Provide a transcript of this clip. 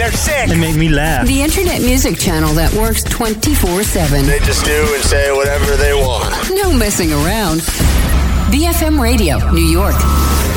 They're sick. They make me laugh. The internet music channel that works 24/7. They just do and say whatever they want. No messing around. BFM Radio, New York.